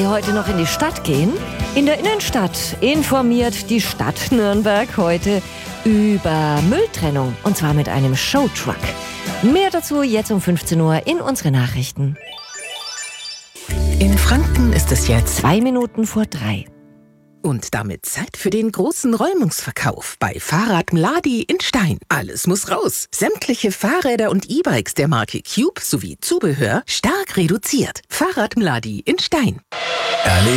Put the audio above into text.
wir heute noch in die Stadt gehen. In der Innenstadt informiert die Stadt Nürnberg heute über Mülltrennung. Und zwar mit einem Showtruck. Mehr dazu jetzt um 15 Uhr in unsere Nachrichten. In Franken ist es jetzt 2 Minuten vor 3. Und damit Zeit für den großen Räumungsverkauf bei Fahrrad Mladi in Stein. Alles muss raus. Sämtliche Fahrräder und E-Bikes der Marke Cube sowie Zubehör stark reduziert. Fahrrad Mladi in Stein.